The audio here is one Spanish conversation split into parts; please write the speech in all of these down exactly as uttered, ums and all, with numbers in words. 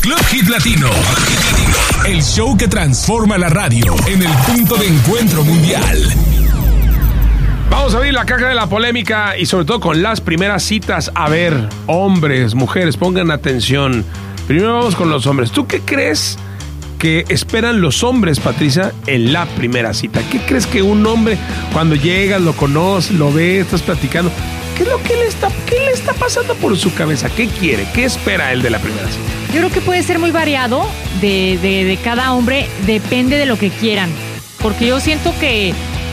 Club Hit Latino. El show que transforma la radio en el punto de encuentro mundial. Vamos a abrir la caja de la polémica y sobre todo con las primeras citas. A ver, hombres, mujeres, pongan atención. Primero vamos con los hombres. ¿Tú qué crees que esperan los hombres, Patricia, en la primera cita? ¿Qué crees que un hombre, cuando llegas, lo conoces, lo ves, estás platicando, qué es lo que le está, qué le está pasando por su cabeza? ¿Qué quiere? ¿Qué espera él de la primera cita? Yo creo que puede ser muy variado de, de, de cada hombre, depende de lo que quieran. Porque yo siento que,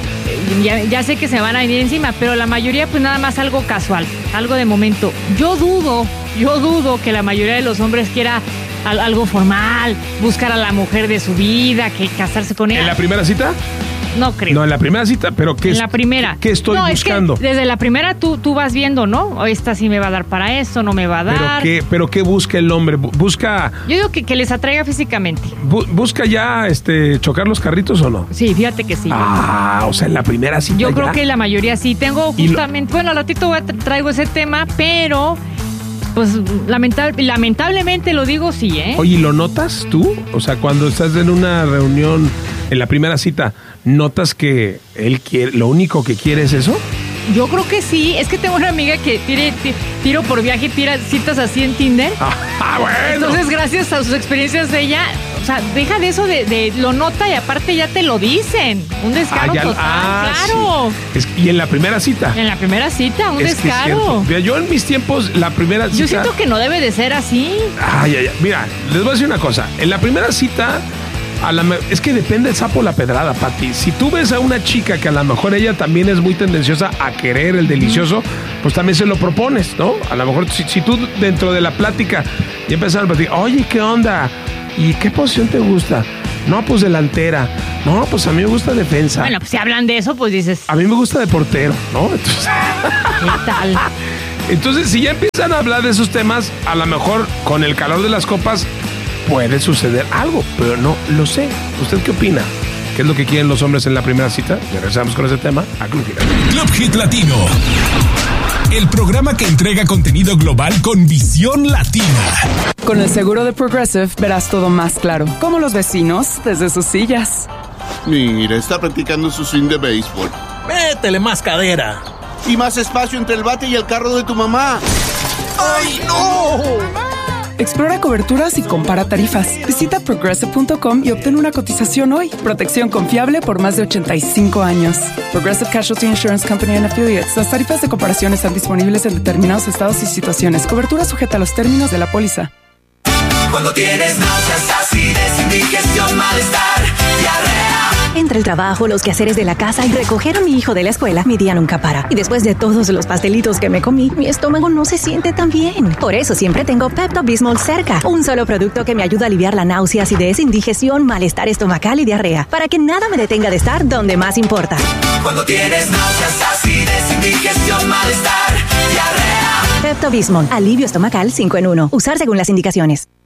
ya, ya sé que se van a venir encima, pero la mayoría pues nada más algo casual, algo de momento. Yo dudo, yo dudo que la mayoría de los hombres quiera algo formal, buscar a la mujer de su vida, que casarse con ella. ¿En la primera cita? No creo. No, en la primera cita, pero ¿qué, en es, la primera. ¿qué, qué estoy no, buscando? Es que desde la primera tú, tú vas viendo, ¿no? Esta sí me va a dar para esto, no me va a dar. ¿Pero qué, pero qué busca el hombre? ¿Busca...? Yo digo que, que les atraiga físicamente. Bu- ¿Busca ya este chocar los carritos o no? Sí, fíjate que sí. Ah, o sea, en la primera cita Yo ya. creo que la mayoría sí. Tengo justamente... Lo... Bueno, al ratito voy a tra- traigo ese tema, pero... Pues lamentable, lamentablemente lo digo, sí, ¿eh? Oye, ¿lo notas tú? O sea, cuando estás en una reunión, en la primera cita, ¿notas que él quiere, lo único que quiere es eso? Yo creo que sí. Es que tengo una amiga que tire, tire, tiro por viaje, tira citas así en Tinder. Ah, bueno. Entonces, gracias a sus experiencias de ella, o sea, deja de eso de, de lo nota y aparte ya te lo dicen. Un descaro ah, ya, total, ah, claro. Sí. Es, y en la primera cita. En la primera cita, un es descaro. Mira, yo en mis tiempos, la primera cita... Yo siento que no debe de ser así. Ay, ay, ay. Mira, les voy a decir una cosa. En la primera cita... A la me- es que depende el sapo la pedrada, Pati. Si tú ves a una chica que a lo mejor ella también es muy tendenciosa a querer el delicioso, pues también se lo propones, ¿no? A lo mejor si, si tú dentro de la plática ya empezaron a platicar, oye, ¿qué onda? ¿Y qué posición te gusta? No, pues delantera. No, pues a mí me gusta defensa. Bueno, pues si hablan de eso, pues dices... A mí me gusta de portero, ¿no? Entonces... ¿Qué tal? Entonces, si ya empiezan a hablar de esos temas, a lo mejor con el calor de las copas puede suceder algo, pero no lo sé. ¿Usted qué opina? ¿Qué es lo que quieren los hombres en la primera cita? Ya regresamos con ese tema a Club Hit. Club Hit Latino. El programa que entrega contenido global con visión latina. Con el seguro de Progressive verás todo más claro, como los vecinos desde sus sillas. Mira, está practicando su swing de béisbol. Métele más cadera. Y más espacio entre el bate y el carro de tu mamá. ¡Ay, no! Explora coberturas y compara tarifas. Visita progressive punto com y obtén una cotización hoy. Protección confiable por más de ochenta y cinco años. Progressive Casualty Insurance Company and Affiliates. Las tarifas de comparación están disponibles en determinados estados y situaciones. Cobertura sujeta a los términos de la póliza. Cuando tienes náuseas, acidez, indigestión, malestar, diarrea. Entre el trabajo, los quehaceres de la casa y recoger a mi hijo de la escuela, mi día nunca para. Y después de todos los pastelitos que me comí, mi estómago no se siente tan bien. Por eso siempre tengo Pepto-Bismol cerca. Un solo producto que me ayuda a aliviar la náusea, acidez, indigestión, malestar estomacal y diarrea. Para que nada me detenga de estar donde más importa. Cuando tienes náuseas, acidez, indigestión, malestar, diarrea. Pepto-Bismol. Alivio estomacal cinco en uno. Usar según las indicaciones.